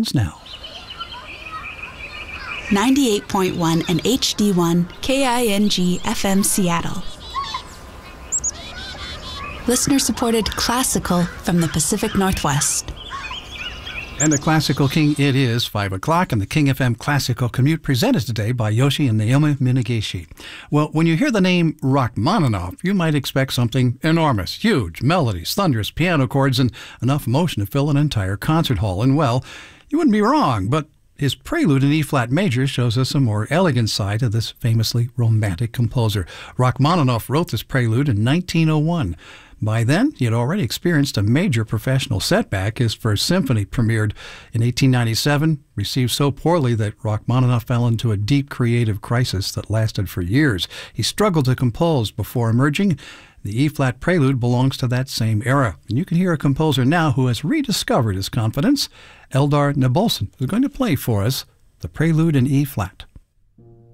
begins now. 98.1 and HD1 KING FM Seattle. Listener-supported classical from the Pacific Northwest. And a Classical King it is, 5 o'clock, and the King FM Classical Commute presented today by Yoshi and Naomi Minagishi. Well, when you hear the name Rachmaninoff, you might expect something enormous, huge, melodies, thunderous piano chords, and enough motion to fill an entire concert hall. And well, you wouldn't be wrong, but his prelude in E-flat major shows us a more elegant side of this famously romantic composer. Rachmaninoff wrote this prelude in 1901. By then, he had already experienced a major professional setback. His first symphony premiered in 1897, received so poorly that Rachmaninoff fell into a deep creative crisis that lasted for years. He struggled to compose before emerging. The E-flat prelude belongs to that same era. And you can hear a composer now who has rediscovered his confidence. Eldar Nabulson is going to play for us the prelude in E-flat.